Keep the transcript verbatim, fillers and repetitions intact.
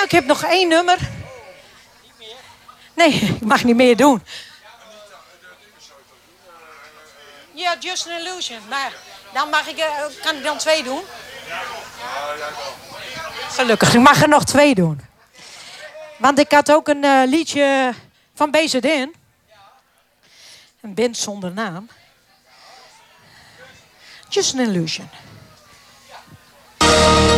ik heb nog één nummer. Nee, ik mag niet meer doen. Ja, Just an Illusion. Nou, dan mag ik, kan ik dan twee doen? Gelukkig, ik mag er nog twee doen. Want ik had ook een uh, liedje van B Z N. Een band zonder naam. Just an Illusion.